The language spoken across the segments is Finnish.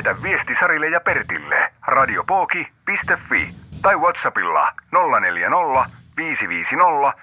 Lähetä viesti Sarille ja Pertille radiopoki.fi tai WhatsAppilla 040 550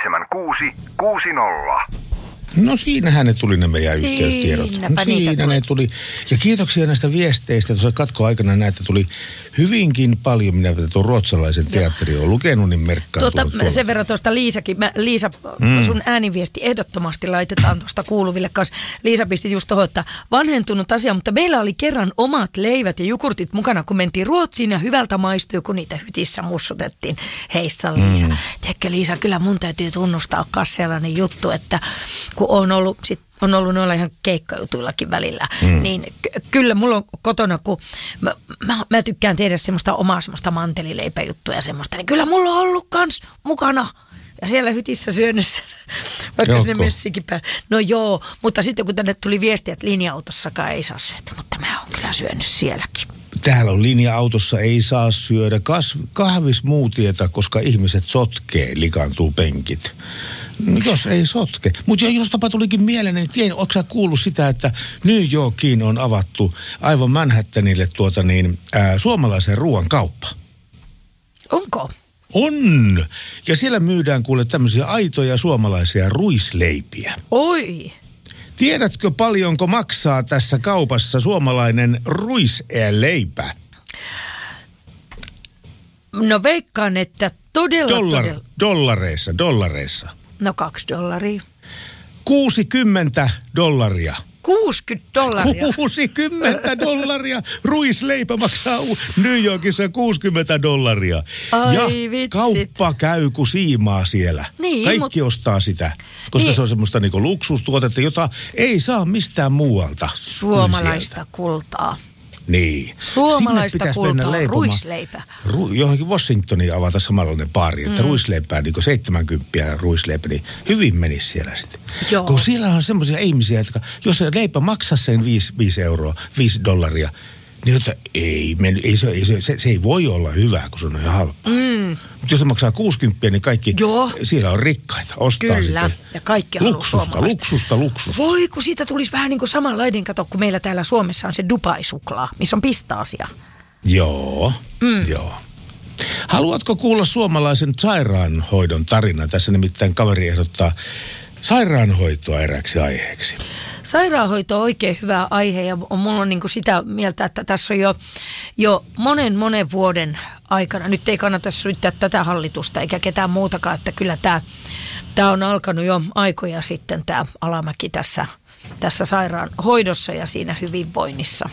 7660. No siinähän ne tuli ne meidän yhteystiedot. Siinä ne tuli. Ja kiitoksia näistä viesteistä. Tuossa katkoaikana näitä tuli hyvinkin paljon. Minä tuon ruotsalaisen teatterin olen lukenut, niin merkkaan sen verran tuosta Liisakin. Liisa, sun ääniviesti ehdottomasti laitetaan tuosta kuuluville kanssa. Liisa pisti just tuohon, että vanhentunut asia, mutta meillä oli kerran omat leivät ja jogurtit mukana, kun mentiin Ruotsiin ja hyvältä maistui, kun niitä hytissä mussutettiin. Heissa Liisa. Tiedätkö Liisa, kyllä mun täytyy tunnustaa myös sellainen juttu, että kun on ollut noilla ihan keikkajutuillakin välillä, niin kyllä mulla on kotona, kun mä tykkään tehdä semmoista omaa semmoista mantelileipäjuttua ja semmoista, niin kyllä mulla on ollut kans mukana ja siellä hytissä syönnössä, vaikka sinne messikin päälle. No joo, mutta sitten kun tänne tuli viesti, että linja-autossakaan ei saa syödä, mutta mä oon kyllä syönyt sielläkin. Täällä on linja-autossa ei saa syödä kahvismuutieta, koska ihmiset sotkee, likaantuu penkit. Jos ei sotke. Mutta jostapa tulikin mieleen, niin tiedän, ootko sä kuullut sitä, että New Yorkiin on avattu aivan Manhattanille suomalaisen ruoan kauppa? Onko? On. Ja siellä myydään kuule tämmöisiä aitoja suomalaisia ruisleipiä. Oi. Tiedätkö paljonko maksaa tässä kaupassa suomalainen ruisleipä? No veikkaan, että todella. Dollareissa. No $2. $60. $60? $60. Ruisleipä maksaa New Yorkissa $60. Ai ja vitsit. Kauppa käy kuin siimaa siellä. Niin, kaikki ostaa sitä, koska se on semmoista niinku luksustuotetta, jota ei saa mistään muualta. Suomalaista kultaa. Niin. Suomalaista kultaa, ruisleipä. Johonkin Washingtoniin avata samanlainen baari, että ruisleipää, niin kuin 70 ruisleipä, niin hyvin menisi siellä sitten. Joo. Kun siellä on semmoisia ihmisiä, jotka, jos se leipä maksaa sen $5, niin se ei voi olla hyvä, kun se on ihan halpaa. Mutta jos se maksaa 60, niin kaikki, siellä on rikkaita, ostaa kyllä. Sitten. Ja kaikki haluaa luksusta. Voi, kun siitä tulisi vähän niin kuin samanlainen, kato, kun meillä täällä Suomessa on se Dubai-suklaa, missä on pistaasia. Joo. Haluatko kuulla suomalaisen sairaanhoidon tarina? Tässä nimittäin kaveri ehdottaa sairaanhoitoa eräksi aiheeksi. Sairaanhoito on oikein hyvä aihe ja mulla on niin kuin sitä mieltä, että tässä on jo monen vuoden aikana, nyt ei kannata syyttää tätä hallitusta eikä ketään muutakaan, että kyllä tämä on alkanut jo aikoja sitten tämä alamäki tässä sairaanhoidossa ja siinä hyvinvoinnissa.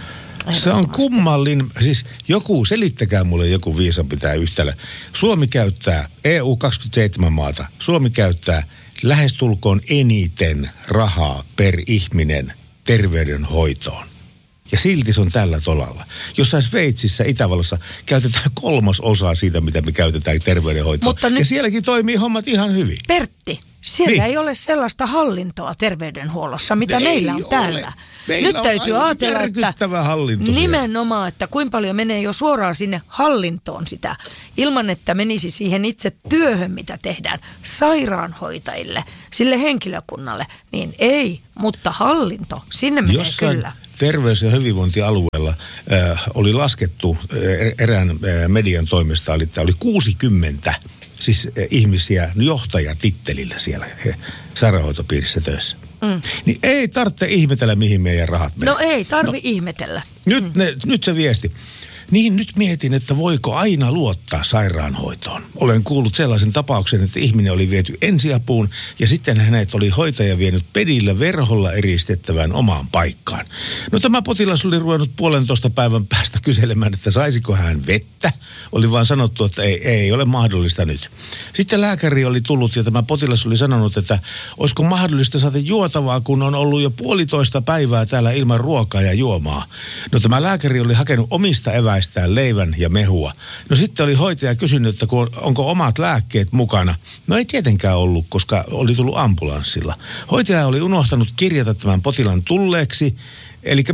Se on kummallinen, siis selittäkää mulle joku viisampi tämä yhtälö. Suomi käyttää, EU 27 maata, Suomi käyttää lähestulkoon eniten rahaa per ihminen terveydenhoitoon. Ja silti se on tällä tolalla. Jossain Sveitsissä, Itävallassa käytetään 1/3 siitä, mitä me käytetään terveydenhoitoon. Ja sielläkin toimii hommat ihan hyvin. Pertti, siellä ei ole sellaista hallintoa terveydenhuollossa, mitä meillä on täällä. Nyt täytyy ajatella, että nimenomaan, että kuinka paljon menee jo suoraan sinne hallintoon sitä, ilman että menisi siihen itse työhön, mitä tehdään sairaanhoitajille, sille henkilökunnalle, niin ei, mutta hallinto, sinne menee kyllä. Terveys- ja hyvinvointialueella oli laskettu erään median toimesta, että oli 60 ihmisiä johtajatittelillä siellä sairaanhoitopiirissä töissä. Niin ei tarvitse ihmetellä, mihin meidän rahat menee. No ei ihmetellä. Nyt se viesti. Niin nyt mietin, että voiko aina luottaa sairaanhoitoon. Olen kuullut sellaisen tapauksen, että ihminen oli viety ensiapuun ja sitten hänet oli hoitaja vienyt pedillä verholla eristettävään omaan paikkaan. No tämä potilas oli ruvennut 1,5 päivän päästä kyselemään, että saisiko hän vettä. Oli vaan sanottu, että ei ole mahdollista nyt. Sitten lääkäri oli tullut ja tämä potilas oli sanonut, että olisiko mahdollista saada juotavaa, kun on ollut jo 1,5 päivää täällä ilman ruokaa ja juomaa. No tämä lääkäri oli hakenut omista eväistään leivän ja mehua. No sitten oli hoitaja kysynyt, että onko omat lääkkeet mukana. No ei tietenkään ollut, koska oli tullut ambulanssilla. Hoitaja oli unohtanut kirjata tämän potilaan tulleeksi Eli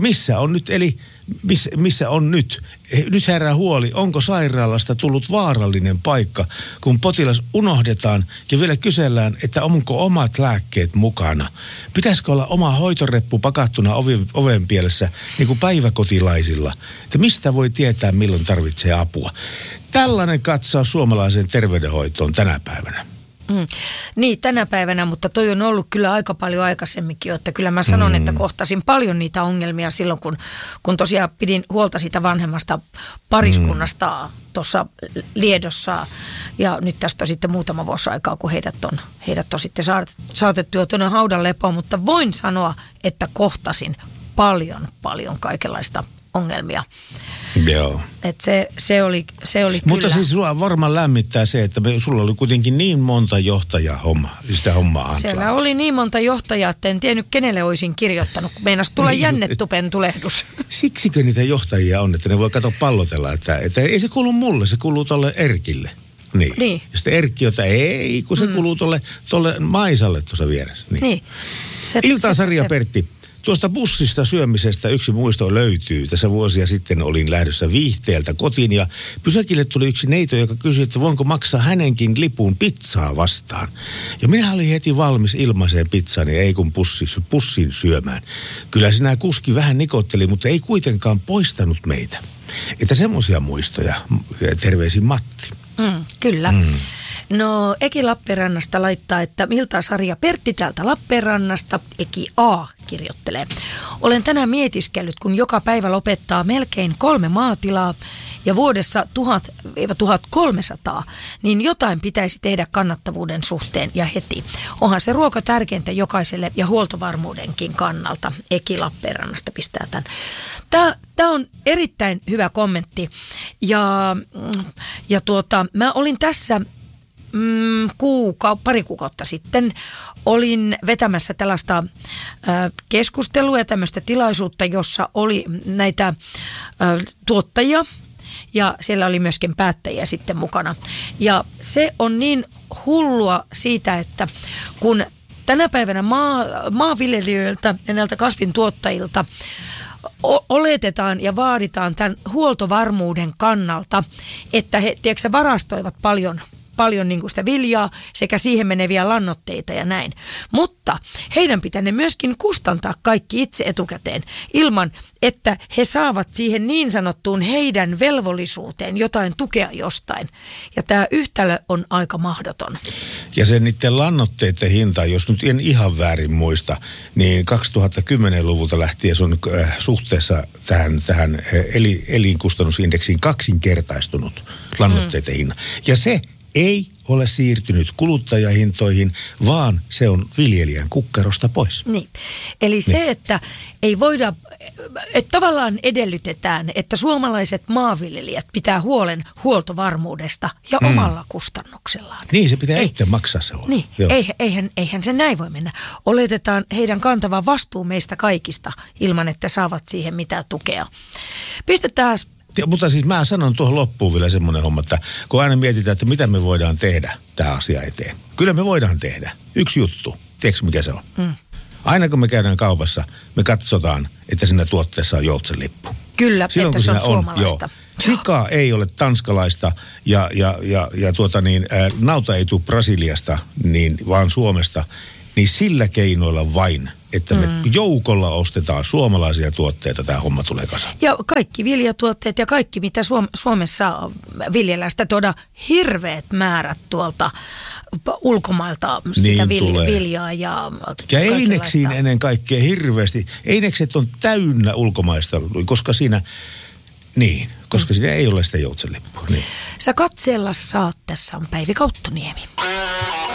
missä on nyt? Nyt herää huoli, onko sairaalasta tullut vaarallinen paikka, kun potilas unohdetaan ja vielä kysellään, että onko omat lääkkeet mukana. Pitäisikö olla oma hoitoreppu pakattuna oven pielessä, niin kuin päiväkotilaisilla? Että mistä voi tietää, milloin tarvitsee apua? Tällainen katsaus suomalaiseen terveydenhoitoon tänä päivänä. Niin, tänä päivänä, mutta toi on ollut kyllä aika paljon aikaisemminkin, että kyllä mä sanon, että kohtasin paljon niitä ongelmia silloin, kun tosiaan pidin huolta sitä vanhemmasta pariskunnasta tuossa Liedossa. Ja nyt tästä on sitten muutama vuosi aikaa, kun heidät on sitten saatettu jo tuonne haudan lepoon, mutta voin sanoa, että kohtasin paljon kaikenlaista ongelmia. Joo. Että se oli Mutta kyllä. siis sua varmaan lämmittää se, että sulla oli kuitenkin niin monta johtajaa sitä hommaa antaa. Siellä oli niin monta johtajaa, että en tiennyt kenelle olisin kirjoittanut, kun meinasi tulla jännetupentulehdus. Siksikö niitä johtajia on, että ne voi pallotella, että ei se kuulu mulle, se kuuluu tolle Erkille. Niin. Ja sitten Erkki, jota ei, kun se kuuluu tolle Maisalle tuossa vieressä. Niin. Iltaa Sari ja Pertti. Tuosta bussista syömisestä yksi muisto löytyy. Tässä vuosia sitten olin lähdössä Viihteeltä kotiin ja pysäkille tuli yksi neito, joka kysyi, että voinko maksaa hänenkin lipun pizzaa vastaan. Ja minä olin heti valmis ilmaiseen pizzaan ja ei kun pussin syömään. Kyllä sinä kuski vähän nikotteli, mutta ei kuitenkaan poistanut meitä. Että semmoisia muistoja. Terveisin Matti. Kyllä. No, Eki Lappeenrannasta laittaa, että Iltaa Sari ja Pertti täältä Lappeenrannasta, Eki A kirjoittelee. Olen tänään mietiskellyt, kun joka päivä lopettaa melkein 3 maatilaa ja vuodessa 1000-1300, niin jotain pitäisi tehdä kannattavuuden suhteen ja heti. Onhan se ruoka tärkeintä jokaiselle ja huoltovarmuudenkin kannalta. Eki Lappeenrannasta pistää tämän. Tämä on erittäin hyvä kommentti ja mä olin tässä pari kuukautta sitten olin vetämässä tällaista keskustelua ja tämmöistä tilaisuutta, jossa oli näitä tuottajia ja siellä oli myöskin päättäjiä sitten mukana. Ja se on niin hullua siitä, että kun tänä päivänä maanviljelijöiltä ja näiltä kasvintuottajilta oletetaan ja vaaditaan tämän huoltovarmuuden kannalta, että he varastoivat paljon niin kuin sitä viljaa sekä siihen meneviä lannoitteita ja näin. Mutta heidän pitää ne myöskin kustantaa kaikki itse etukäteen ilman, että he saavat siihen niin sanottuun heidän velvollisuuteen jotain tukea jostain. Ja tämä yhtälö on aika mahdoton. Ja se niiden lannoitteiden hinta, jos nyt en ihan väärin muista, niin 2010-luvulta lähtien se on suhteessa tähän elinkustannusindeksiin kaksinkertaistunut lannoitteiden hinta. Ja se ei ole siirtynyt kuluttajahintoihin, vaan se on viljelijän kukkarosta pois. Niin. Eli se, että ei voida, että tavallaan edellytetään, että suomalaiset maanviljelijät pitää huolen huoltovarmuudesta ja omalla kustannuksellaan. Niin, se pitää itse maksaa se huolto. Niin, eihän se näin voi mennä. Oletetaan heidän kantavan vastuu meistä kaikista ilman, että saavat siihen mitään tukea. Pistetään. Mutta siis mä sanon tuohon loppuun vielä semmoinen homma, että kun aina mietitään, että mitä me voidaan tehdä tämä asia eteen. Kyllä me voidaan tehdä. Yksi juttu. Tiedätkö mikä se on? Aina kun me käydään kaupassa, me katsotaan, että siinä tuotteessa on joutsenlippu. Kyllä, silloin, että se on suomalaista. Sikaa ei ole tanskalaista ja nauta ei tule Brasiliasta, vaan Suomesta. Niin sillä keinoilla vain, että me joukolla ostetaan suomalaisia tuotteita, tämä homma tulee kasaan. Ja kaikki viljatuotteet ja kaikki, mitä Suomessa viljellään, sitä tuoda hirveät määrät tuolta ulkomailta sitä viljaa ja eineksiin ennen kaikkea hirveästi. Einekset on täynnä ulkomaista, koska siinä ei ole sitä joutsenlippua. Niin. Sä katseella saat, tässä on Päivi Kauttoniemi.